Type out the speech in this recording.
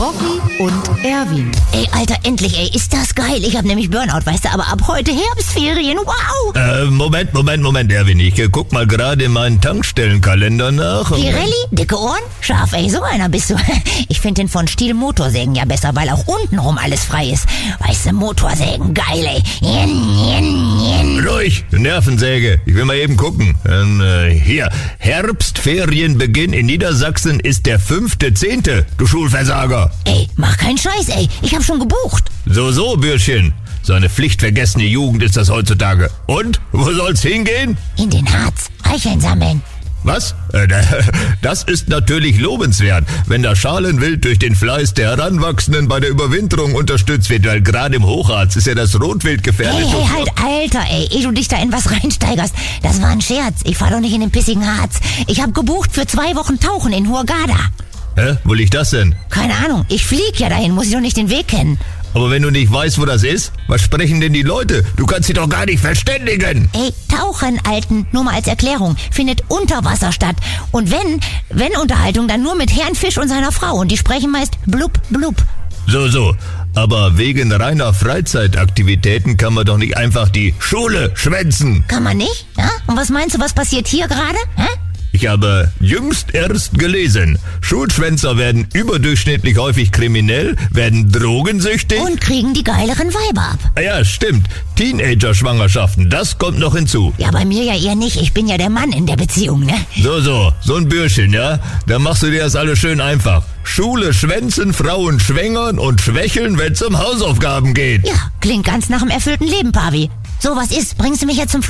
Rocky und Erwin. Ey, Alter, endlich, ey, ist das geil. Ich hab nämlich Burnout, weißt du, aber ab heute Herbstferien, wow. Moment, Erwin. Ich guck mal gerade in meinen Tankstellenkalender nach. Pirelli, dicke Ohren? Scharf, ey, so einer bist du. Ich finde den von Stihl Motorsägen ja besser, weil auch untenrum alles frei ist. Weißt du, Motorsägen, geil, ey. Ruhig, Nervensäge. Ich will mal eben gucken. Hier, Herbstferienbeginn in Niedersachsen ist der 5.10., du Schulversager. Ey, mach keinen Scheiß, ey. Ich hab schon gebucht. So, Bürschchen. So eine pflichtvergessene Jugend ist das heutzutage. Und? Wo soll's hingehen? In den Harz. Eicheln sammeln. Was? Das ist natürlich lobenswert, wenn das Schalenwild durch den Fleiß der Heranwachsenden bei der Überwinterung unterstützt wird, weil gerade im Hochharz ist ja das Rotwild gefährdet. Hey, halt, Alter, ey, ehe du dich da in was reinsteigerst. Das war ein Scherz. Ich fahr doch nicht in den pissigen Harz. Ich hab gebucht für 2 Wochen Tauchen in Hurghada. Hä? Wo liegt das denn? Keine Ahnung, ich flieg ja dahin, muss ich doch nicht den Weg kennen. Aber wenn du nicht weißt, wo das ist, was sprechen denn die Leute? Du kannst sie doch gar nicht verständigen. Ey, Tauchen, Alten, nur mal als Erklärung, findet unter Wasser statt. Und wenn Unterhaltung, dann nur mit Herrn Fisch und seiner Frau. Und die sprechen meist blub, blub. So. Aber wegen reiner Freizeitaktivitäten kann man doch nicht einfach die Schule schwänzen. Kann man nicht? Ja? Und was meinst du, was passiert hier gerade? Hä? Ich habe jüngst erst gelesen, Schulschwänzer werden überdurchschnittlich häufig kriminell, werden drogensüchtig. Und kriegen die geileren Weiber ab. Ja, stimmt. Teenager-Schwangerschaften, das kommt noch hinzu. Ja, bei mir ja eher nicht. Ich bin ja der Mann in der Beziehung, ne? So ein Bürschchen, ja? Da machst du dir das alles schön einfach. Schule schwänzen, Frauen schwängern und schwächeln, wenn's um Hausaufgaben geht. Ja, klingt ganz nach einem erfüllten Leben, Pavi. So, was ist? Bringst du mich jetzt zum